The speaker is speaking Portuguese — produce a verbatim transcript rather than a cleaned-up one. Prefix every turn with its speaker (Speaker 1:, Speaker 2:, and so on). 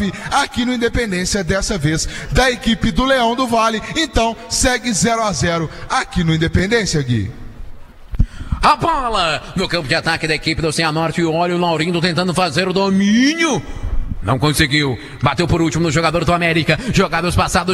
Speaker 1: aqui no Independência, dessa vez da equipe do Leão do Vale. Então segue zero a zero aqui no Independência, Gui.
Speaker 2: A bola no campo de ataque da equipe do Cianorte. Olha o Laurindo tentando fazer o domínio. Não conseguiu. Bateu por último no jogador do América. Jogadas passadas.